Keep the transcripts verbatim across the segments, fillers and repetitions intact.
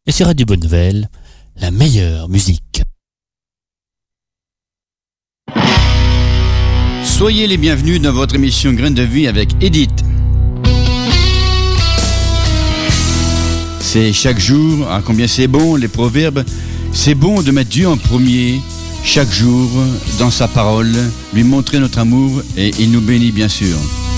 Et sur Radio Bonne Nouvelle, la meilleure musique. Soyez les bienvenus dans votre émission Graines de Vie avec Edith. C'est chaque jour, ah combien c'est bon les proverbes, c'est bon de mettre Dieu en premier, chaque jour, dans sa parole, lui montrer notre amour et il nous bénit bien sûr.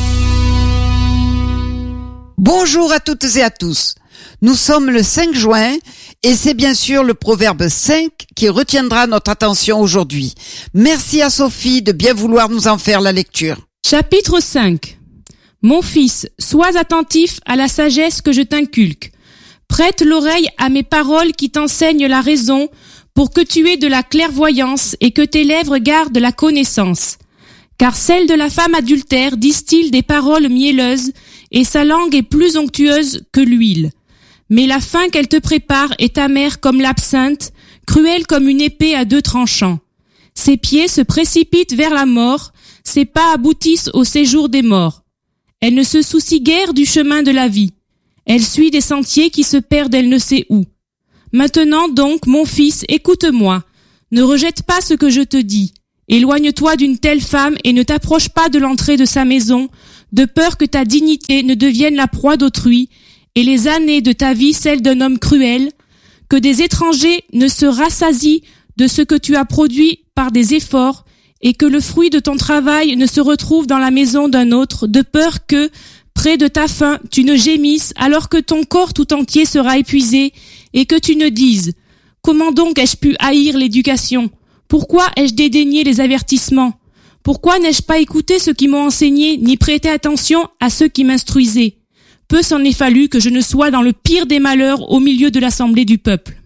Bonjour à toutes et à tous. Nous sommes le cinq juin et c'est bien sûr le proverbe cinq qui retiendra notre attention aujourd'hui. Merci à Sophie de bien vouloir nous en faire la lecture. Chapitre cinq. Mon fils, sois attentif à la sagesse que je t'inculque. Prête l'oreille à mes paroles qui t'enseignent la raison pour que tu aies de la clairvoyance et que tes lèvres gardent la connaissance. Car celle de la femme adultère distille des paroles mielleuses et sa langue est plus onctueuse que l'huile. Mais la fin qu'elle te prépare est amère comme l'absinthe, cruelle comme une épée à deux tranchants. Ses pieds se précipitent vers la mort, ses pas aboutissent au séjour des morts. Elle ne se soucie guère du chemin de la vie. Elle suit des sentiers qui se perdent elle ne sait où. Maintenant donc, mon fils, écoute-moi. Ne rejette pas ce que je te dis. Éloigne-toi d'une telle femme et ne t'approche pas de l'entrée de sa maison, de peur que ta dignité ne devienne la proie d'autrui, et les années de ta vie celles d'un homme cruel, que des étrangers ne se rassasient de ce que tu as produit par des efforts, et que le fruit de ton travail ne se retrouve dans la maison d'un autre, de peur que, près de ta faim, tu ne gémisses alors que ton corps tout entier sera épuisé, et que tu ne dises « Comment donc ai-je pu haïr l'éducation ? Pourquoi ai-je dédaigné les avertissements ? Pourquoi n'ai-je pas écouté ceux qui m'ont enseigné, ni prêté attention à ceux qui m'instruisaient ? Peu s'en est fallu que je ne sois dans le pire des malheurs au milieu de l'assemblée du peuple.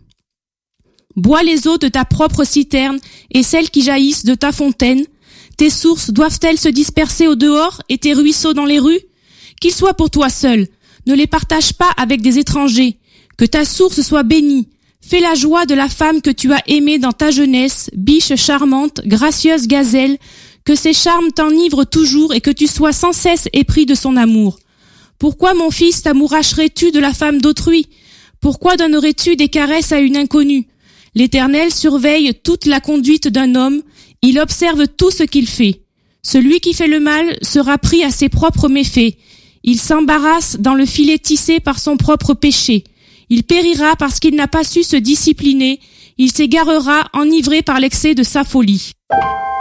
Bois les eaux de ta propre citerne et celles qui jaillissent de ta fontaine. Tes sources doivent-elles se disperser au dehors et tes ruisseaux dans les rues ? Qu'ils soient pour toi seul, ne les partage pas avec des étrangers. Que ta source soit bénie. Fais la joie de la femme que tu as aimée dans ta jeunesse, biche charmante, gracieuse gazelle, que ses charmes t'enivrent toujours et que tu sois sans cesse épris de son amour. Pourquoi, mon fils, t'amouracherais-tu de la femme d'autrui ? Pourquoi donnerais-tu des caresses à une inconnue ? L'Éternel surveille toute la conduite d'un homme, il observe tout ce qu'il fait. Celui qui fait le mal sera pris à ses propres méfaits. Il s'embarrasse dans le filet tissé par son propre péché. Il périra parce qu'il n'a pas su se discipliner. Il s'égarera enivré par l'excès de sa folie.